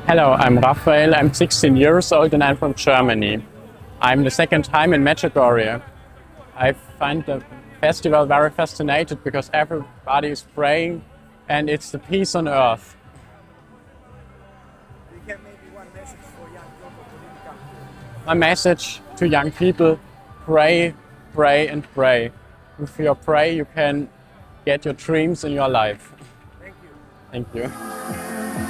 Hello, I'm Raphael. I'm 16 years old and I'm from Germany. I'm the second time in Medjugorje. I find the festival very fascinating because everybody is praying and it's the peace on earth. You can maybe one message for young people who didn't come here. My message to young people, pray, pray and pray. If you pray, you can get your dreams in your life. Thank you. Thank you.